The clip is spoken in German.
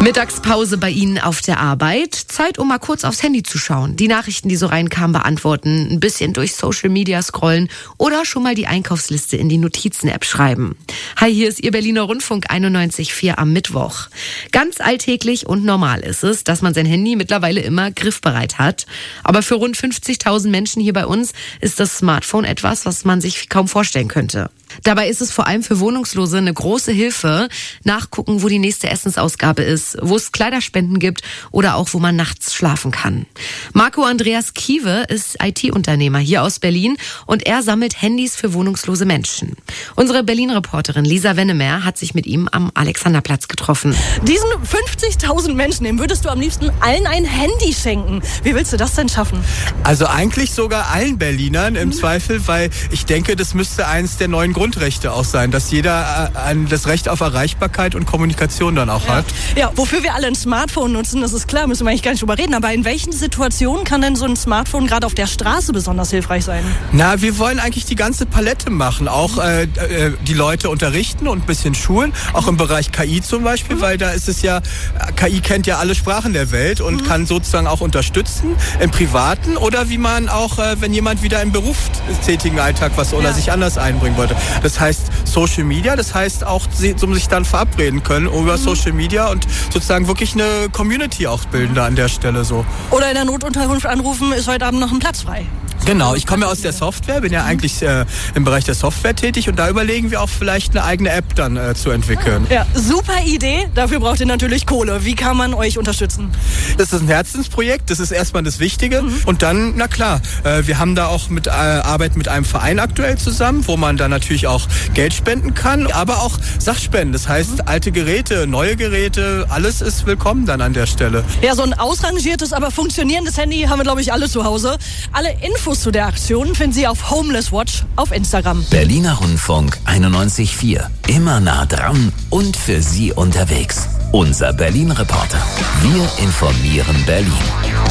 Mittagspause bei Ihnen auf der Arbeit. Zeit, um mal kurz aufs Handy zu schauen. Die Nachrichten, die so reinkamen, beantworten, ein bisschen durch Social Media scrollen oder schon mal die Einkaufsliste in die Notizen-App schreiben. Hi, hier ist Ihr Berliner Rundfunk 91.4 am Mittwoch. Ganz alltäglich und normal ist es, dass man sein Handy mittlerweile immer griffbereit hat. Aber für rund 50.000 Menschen hier bei uns ist das Smartphone etwas, was man sich kaum vorstellen könnte. Dabei ist es vor allem für Wohnungslose eine große Hilfe, nachgucken, wo die nächste Essensausgabe ist, wo es Kleiderspenden gibt oder auch, wo man nachts schlafen kann. Marco Andreas Kiewe ist IT-Unternehmer hier aus Berlin und er sammelt Handys für wohnungslose Menschen. Unsere Berlin-Reporterin Lisa Wennemer hat sich mit ihm am Alexanderplatz getroffen. Diesen 50.000 Menschen, dem würdest du am liebsten allen ein Handy schenken. Wie willst du das denn schaffen? Also eigentlich sogar allen Berlinern im Zweifel, weil ich denke, das müsste eines der neuen Grundrechte auch sein, dass jeder das Recht auf Erreichbarkeit und Kommunikation dann auch hat. Ja, wofür wir alle ein Smartphone nutzen, das ist klar, müssen wir eigentlich gar nicht drüber reden. Aber in welchen Situationen kann denn so ein Smartphone gerade auf der Straße besonders hilfreich sein? Na, wir wollen eigentlich die ganze Palette machen. Auch die Leute unterrichten und ein bisschen schulen. Auch im Bereich KI zum Beispiel, weil da ist es ja, KI kennt ja alle Sprachen der Welt und kann sozusagen auch unterstützen im Privaten oder wie man auch, wenn jemand wieder im berufstätigen Alltag was oder sich anders einbringen wollte. Das heißt Social Media, das heißt auch, um sich dann verabreden können über Social Media und sozusagen wirklich eine Community auch bilden da an der Stelle so. Oder in der Notunterkunft anrufen, ist heute Abend noch ein Platz frei. Genau, ich komme ja aus der Software, bin ja eigentlich im Bereich der Software tätig und da überlegen wir auch vielleicht eine eigene App dann zu entwickeln. Ja, super Idee. Dafür braucht ihr natürlich Kohle. Wie kann man euch unterstützen? Das ist ein Herzensprojekt, das ist erstmal das Wichtige. Und dann, na klar, wir haben da auch Arbeit mit einem Verein aktuell zusammen, wo man dann natürlich auch Geld spenden kann, aber auch Sachspenden. Das heißt, alte Geräte, neue Geräte, alles ist willkommen dann an der Stelle. Ja, so ein ausrangiertes, aber funktionierendes Handy haben wir, glaube ich, alle zu Hause. Alle Infos zu der Aktion finden Sie auf Homeless Watch auf Instagram. Berliner Rundfunk 91.4. Immer nah dran und für Sie unterwegs. Unser Berlin-Reporter. Wir informieren Berlin.